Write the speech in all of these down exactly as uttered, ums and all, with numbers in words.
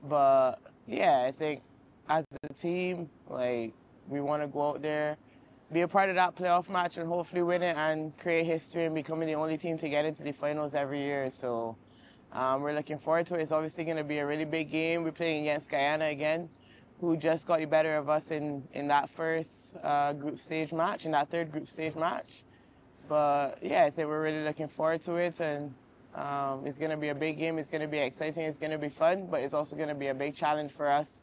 But yeah, I think as a team, like, we want to go out there, be a part of that playoff match and hopefully win it and create history and becoming the only team to get into the finals every year. So um, we're looking forward to it. It's obviously going to be a really big game. We're playing against Guyana again, who just got the better of us in, in that first uh, group stage match, in that third group stage match. But yeah, I think we're really looking forward to it, and um, it's going to be a big game. It's going to be exciting. It's going to be fun, but it's also going to be a big challenge for us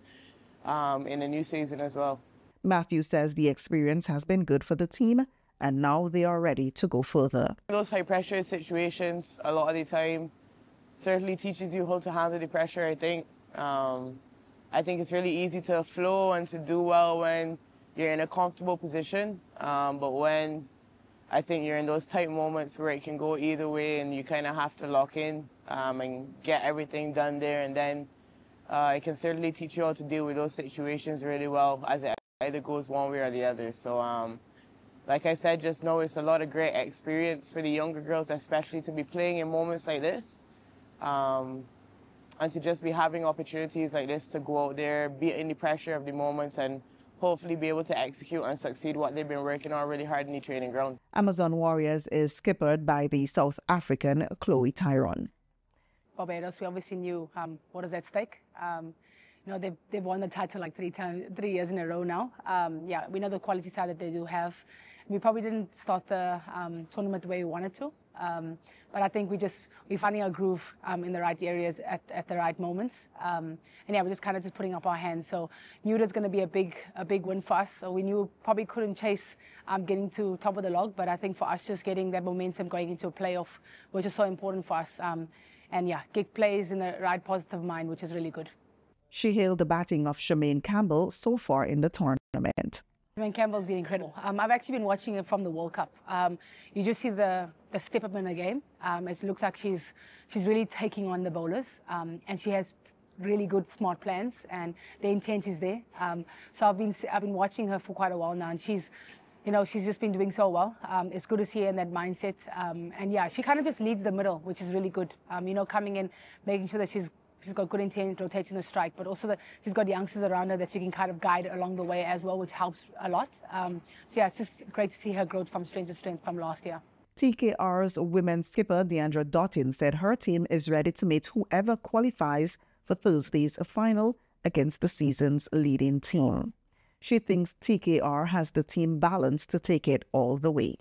um, in the new season as well. Matthew says the experience has been good for the team, and now they are ready to go further. Those high-pressure situations, a lot of the time, certainly teaches you how to handle the pressure, I think. Um, I think it's really easy to flow and to do well when you're in a comfortable position, um, but when I think you're in those tight moments where it can go either way and you kind of have to lock in um, and get everything done there, and then uh, it can certainly teach you how to deal with those situations really well as it either goes one way or the other. So um, like I said just now, it's a lot of great experience for the younger girls, especially to be playing in moments like this um, and to just be having opportunities like this to go out there, beating the pressure of the moments, and hopefully be able to execute and succeed what they've been working on really hard in the training ground. Amazon Warriors is skippered by the South African Chloe Tyrone. Barbados, we obviously knew um, what is at stake. Um, you know, they've, they've won the title like three times, three years in a row now. Um, yeah, we know the quality side that they do have. We probably didn't start the um, tournament the way we wanted to. Um, but I think we just, we're finding our groove um, in the right areas at, at the right moments. Um, and yeah, we're just kind of just putting up our hands. So knew it was going to be a big, a big win for us. So we knew probably couldn't chase um, getting to top of the log. But I think for us, just getting that momentum going into a playoff was just so important for us. Um, and yeah, Gig plays in the right positive mind, which is really good. She hailed the batting of Charmaine Campbell so far in the tournament. Charmaine Campbell's been incredible. Um, I've actually been watching it from the World Cup. Um, you just see the, the step up in the game. Um, it looks like she's she's really taking on the bowlers, um, and she has really good, smart plans, and the intent is there. Um, so I've been I've been watching her for quite a while now, and she's, you know, she's just been doing so well. Um, it's good to see her in that mindset, um, and yeah, she kind of just leads the middle, which is really good. Um, you know, coming in, making sure that she's She's got good intent, rotating the strike, but also that she's got youngsters around her that she can kind of guide along the way as well, which helps a lot. Um, so yeah, it's just great to see her growth from strength to strength from last year. T K R's women's skipper Deandra Dottin said her team is ready to meet whoever qualifies for Thursday's final against the season's leading team. She thinks T K R has the team balance to take it all the way.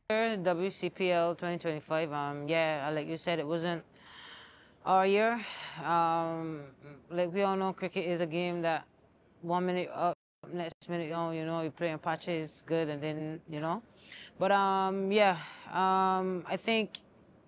W C P L twenty twenty-five, um, yeah, like you said, it wasn't our year. Um, like we all know, cricket is a game that one minute up, next minute down, you know, you're playing patches good, and then, you know. But um, yeah, um, I think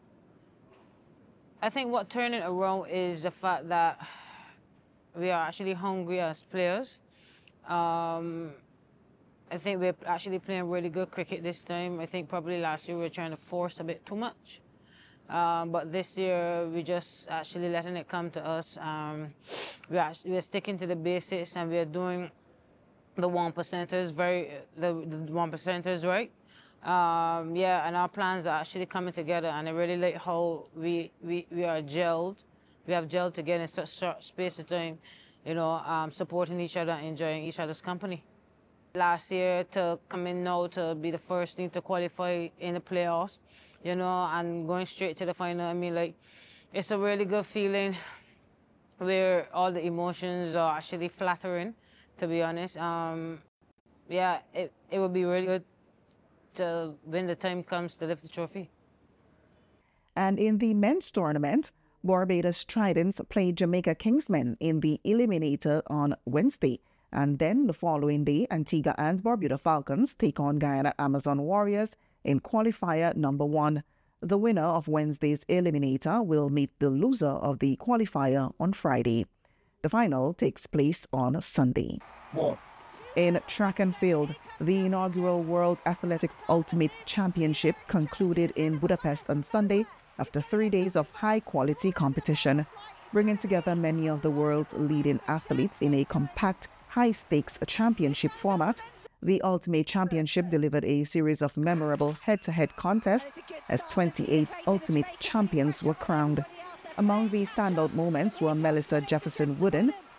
I think what turned it around is the fact that we are actually hungry as players. Um, I think we're actually playing really good cricket this time. I think probably last year we were trying to force a bit too much. Um, but this year, we just actually letting it come to us. Um, we're, actually, we're sticking to the basics, and we're doing the one percenters very, the, the one percenters right. Um, yeah, and our plans are actually coming together, and I really like how we, we, we are gelled. We have gelled together in such short space of time, you know, um, supporting each other, enjoying each other's company. Last year, to come in now to be the first team to qualify in the playoffs, you know, and going straight to the final. I mean, like, it's a really good feeling where all the emotions are actually flattering, to be honest. Um, yeah, it, it would be really good to, when the time comes, to lift the trophy. And in the men's tournament, Barbados Tridents played Jamaica Kingsmen in the Eliminator on Wednesday. And then the following day, Antigua and Barbuda Falcons take on Guyana Amazon Warriors in qualifier number one. The winner of Wednesday's Eliminator will meet the loser of the qualifier on Friday. The final takes place on Sunday. More. In track and field, the inaugural World Athletics Ultimate Championship concluded in Budapest on Sunday after three days of high-quality competition, bringing together many of the world's leading athletes in a compact, high-stakes championship format. The Ultimate Championship delivered a series of memorable head-to-head contests as twenty-eight Ultimate Champions were crowned. Among the standout moments were Melissa Jefferson Wooden,